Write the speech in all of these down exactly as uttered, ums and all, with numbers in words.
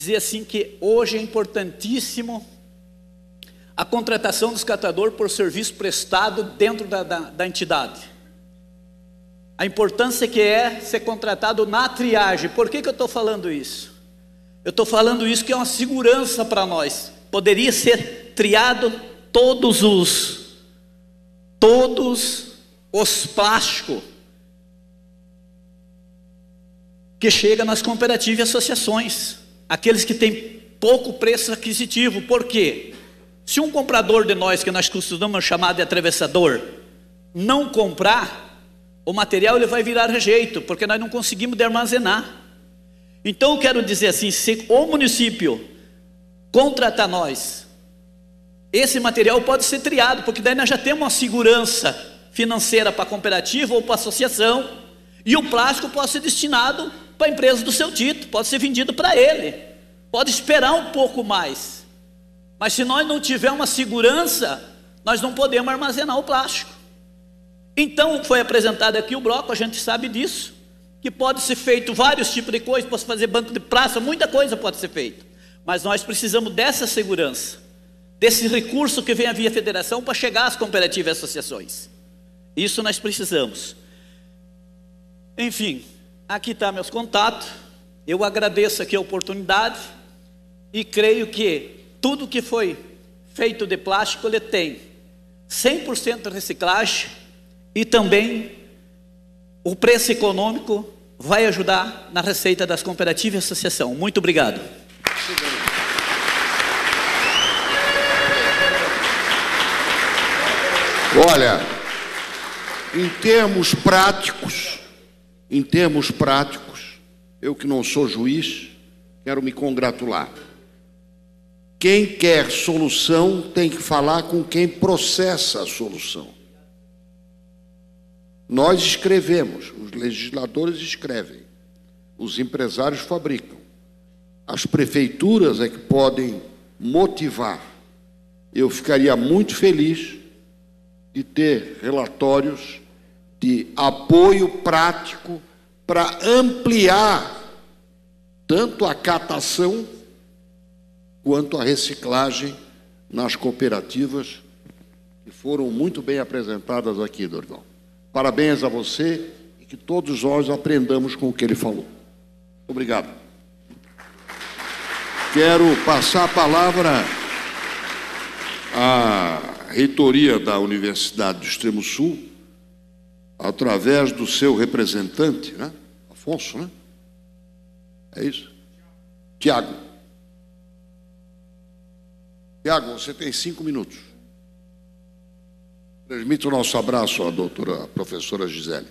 dizer assim que hoje é importantíssimo a contratação dos catadores por serviço prestado dentro da, da, da entidade. A importância que é ser contratado na triagem. Por que que eu estou falando isso? Eu estou falando isso que é uma segurança para nós. Poderia ser triado todos os, todos os plásticos que chegam nas cooperativas e associações. Aqueles que têm pouco preço aquisitivo. Por quê? Se um comprador de nós, que nós costumamos chamar de atravessador, não comprar, o material ele vai virar rejeito, porque nós não conseguimos de armazenar. Então eu quero dizer assim, se o município contratar nós, esse material pode ser triado, porque daí nós já temos uma segurança financeira para a cooperativa ou para a associação, e o plástico pode ser destinado para a empresa do seu título, pode ser vendido para ele, pode esperar um pouco mais. Mas se nós não tivermos uma segurança, nós não podemos armazenar o plástico. Então foi apresentado aqui o bloco, a gente sabe disso, que pode ser feito vários tipos de coisas, pode fazer banco de praça, muita coisa pode ser feita. Mas nós precisamos dessa segurança, desse recurso que vem via federação para chegar às cooperativas e associações. Isso nós precisamos. Enfim, aqui está meus contatos, eu agradeço aqui a oportunidade e creio que tudo que foi feito de plástico, ele tem cem por cento de reciclagem e também o preço econômico vai ajudar na receita das cooperativas e associação. Muito obrigado. Olha, em termos práticos, em termos práticos, eu que não sou juiz, quero me congratular. Quem quer solução tem que falar com quem processa a solução. Nós escrevemos, os legisladores escrevem, os empresários fabricam. As prefeituras é que podem motivar. Eu ficaria muito feliz de ter relatórios de apoio prático para ampliar tanto a catação quanto a reciclagem nas cooperativas, que foram muito bem apresentadas aqui, Dorival. Parabéns a você e que todos nós aprendamos com o que ele falou. Obrigado. Quero passar a palavra à reitoria da Universidade do Extremo Sul, através do seu representante, né? Afonso, né? É isso? Tiago. Tiago, você tem cinco minutos. Transmita o nosso abraço à doutora, à professora Gisele.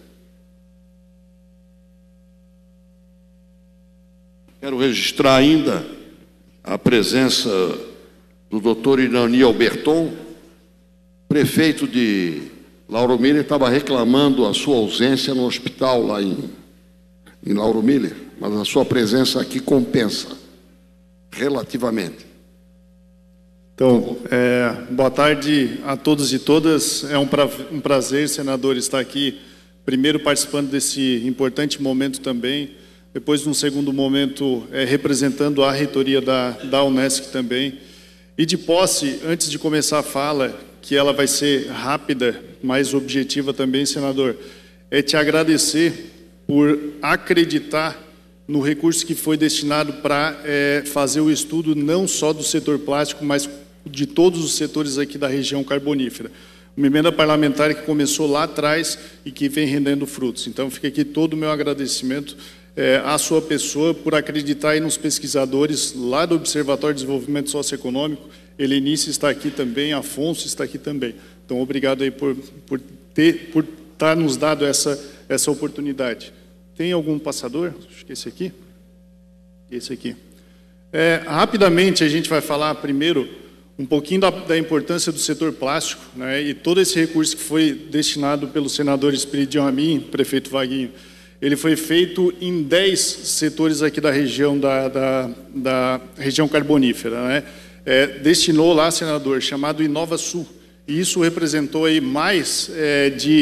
Quero registrar ainda a presença do doutor Irani Alberton, prefeito de Lauro Miller, estava reclamando a sua ausência no hospital lá em, em Lauro Miller, mas a sua presença aqui compensa, relativamente. Então, é, boa tarde a todos e todas. É um, pra, um prazer, senador, estar aqui, primeiro participando desse importante momento também, depois, num segundo momento, é, representando a reitoria da, da Unesc também. E de posse, antes de começar a fala, que ela vai ser rápida, mais objetiva também, senador, é te agradecer por acreditar no recurso que foi destinado para é, fazer o estudo não só do setor plástico, mas de todos os setores aqui da região carbonífera. Uma emenda parlamentar que começou lá atrás e que vem rendendo frutos. Então, fica aqui todo o meu agradecimento é, à sua pessoa por acreditar aí nos pesquisadores lá do Observatório de Desenvolvimento Socioeconômico. Helenice está aqui também, Afonso está aqui também. Então, obrigado aí por, por ter, por estar nos dado essa, essa oportunidade. Tem algum passador? Acho que esse aqui. Esse aqui. É, rapidamente, a gente vai falar primeiro um pouquinho da, da importância do setor plástico, né, e todo esse recurso que foi destinado pelo senador Espiridião Amin, prefeito Vaguinho, ele foi feito em dez setores aqui da região, da, da, da região carbonífera, né? É, destinou lá, senador, chamado Inova Sul, e isso representou aí mais é, de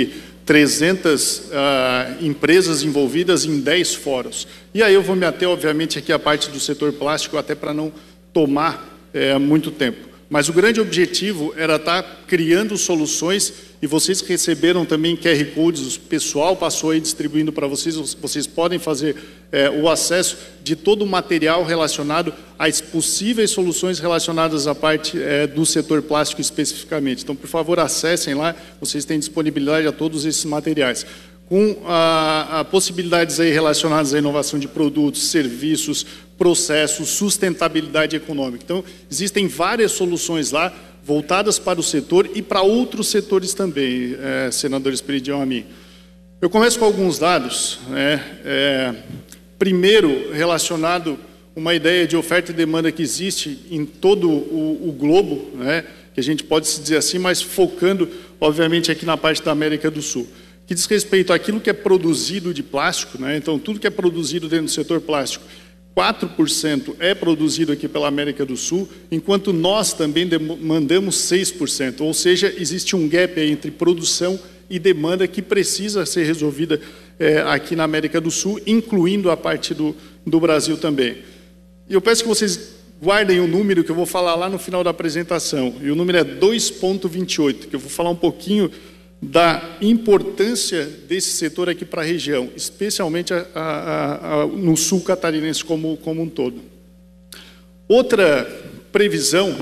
trezentas uh, empresas envolvidas em dez fóruns. E aí eu vou me ater, obviamente, aqui à parte do setor plástico, até para não tomar é, muito tempo. Mas o grande objetivo era estar criando soluções, e vocês receberam também Q R Codes, o pessoal passou aí distribuindo para vocês, vocês podem fazer é, o acesso de todo o material relacionado às possíveis soluções relacionadas à parte é, do setor plástico especificamente. Então, por favor, acessem lá, vocês têm disponibilidade a todos esses materiais. Com a, a possibilidades aí relacionadas à inovação de produtos, serviços, processos, sustentabilidade econômica. Então, existem várias soluções lá, voltadas para o setor e para outros setores também, é, senador Esperidião Amin. Eu começo com alguns dados, né? É, primeiro, relacionado a uma ideia de oferta e demanda que existe em todo o, o globo, né? Que a gente pode se dizer assim, mas focando, obviamente, aqui na parte da América do Sul, que diz respeito àquilo que é produzido de plástico, né? Então, tudo que é produzido dentro do setor plástico, quatro por cento é produzido aqui pela América do Sul, enquanto nós também demandamos seis por cento, ou seja, existe um gap aí entre produção e demanda que precisa ser resolvida é, aqui na América do Sul, incluindo a parte do, do Brasil também. E eu peço que vocês guardem o número que eu vou falar lá no final da apresentação, e o número é dois ponto vinte e oito, que eu vou falar um pouquinho da importância desse setor aqui para a região, especialmente a, a, a, no sul catarinense como, como um todo. Outra previsão,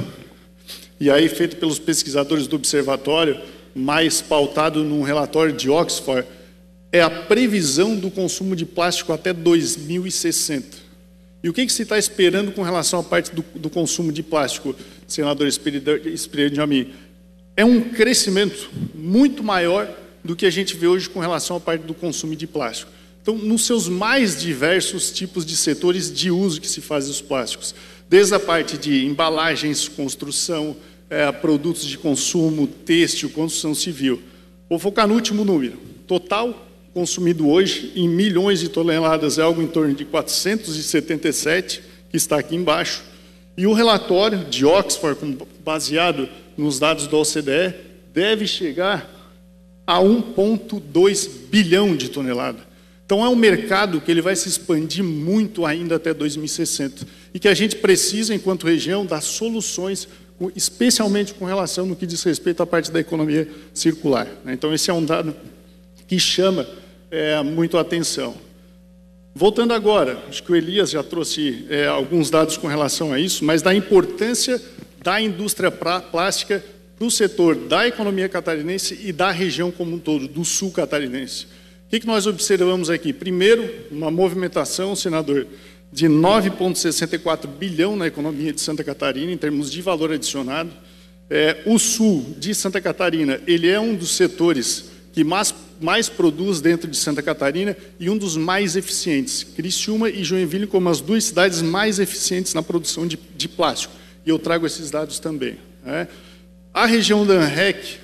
e aí feita pelos pesquisadores do observatório, mais pautado num relatório de Oxford, é a previsão do consumo de plástico até dois mil e sessenta. E o que, que se está esperando com relação à parte do, do consumo de plástico, senador Esperidião Amin? É um crescimento muito maior do que a gente vê hoje com relação à parte do consumo de plástico. Então, nos seus mais diversos tipos de setores de uso que se faz dos plásticos, desde a parte de embalagens, construção, é, produtos de consumo, têxtil, construção civil. Vou focar no último número. Total consumido hoje em milhões de toneladas é algo em torno de quatrocentos e setenta e sete, que está aqui embaixo. E o relatório de Oxford, baseado nos dados da O C D E, deve chegar a um vírgula dois bilhão de toneladas. Então, é um mercado que ele vai se expandir muito ainda até dois mil e sessenta. E que a gente precisa, enquanto região, dar soluções, especialmente com relação no que diz respeito à parte da economia circular. Então, esse é um dado que chama é, muito a atenção. Voltando agora, acho que o Elias já trouxe é, alguns dados com relação a isso, mas da importância da indústria plástica para o setor da economia catarinense e da região como um todo, do sul catarinense. O que, que nós observamos aqui? Primeiro, uma movimentação, senador, de nove vírgula sessenta e quatro bilhão na economia de Santa Catarina, em termos de valor adicionado. É, o sul de Santa Catarina, ele é um dos setores que mais, mais produz dentro de Santa Catarina e um dos mais eficientes. Criciúma e Joinville como as duas cidades mais eficientes na produção de, de plástico. E eu trago esses dados também. Né? A região da ANREC,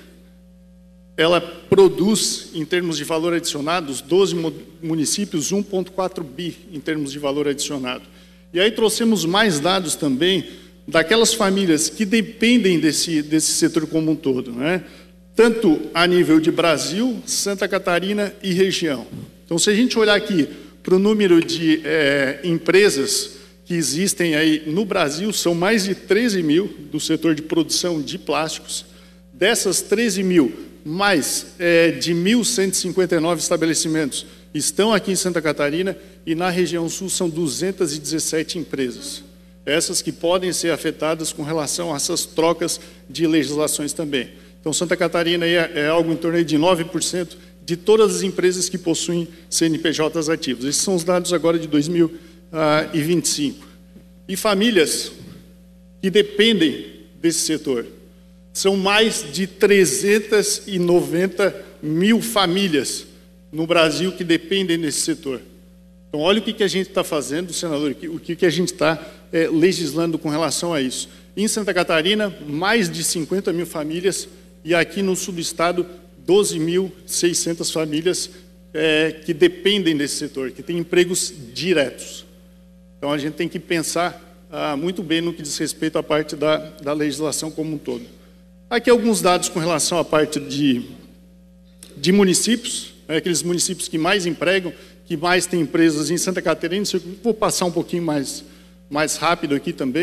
ela produz, em termos de valor adicionado, os doze municípios, um vírgula quatro bi em termos de valor adicionado. E aí trouxemos mais dados também daquelas famílias que dependem desse, desse setor como um todo, né? Tanto a nível de Brasil, Santa Catarina e região. Então, se a gente olhar aqui para o número de é, empresas que existem aí no Brasil, são mais de treze mil do setor de produção de plásticos. Dessas treze mil, mais é, de mil cento e cinquenta e nove estabelecimentos estão aqui em Santa Catarina e na região sul são duzentas e dezessete empresas. Essas que podem ser afetadas com relação a essas trocas de legislações também. Então, Santa Catarina é, é algo em torno de nove por cento de todas as empresas que possuem C N P Js ativos. Esses são os dados agora de dois mil e vinte e cinco. E famílias que dependem desse setor. São mais de trezentas e noventa mil famílias no Brasil que dependem desse setor. Então, olha o que, que a gente está fazendo, senador, o que, que a gente está é, legislando com relação a isso. Em Santa Catarina, mais de cinquenta mil famílias, e aqui no sul do estado, doze mil e seiscentas famílias é, que dependem desse setor, que têm empregos diretos. Então, a gente tem que pensar ah, muito bem no que diz respeito à parte da, da legislação como um todo. Aqui alguns dados com relação à parte de de municípios, é, aqueles municípios que mais empregam, que mais têm empresas em Santa Catarina. Vou passar um pouquinho mais, mais rápido aqui também.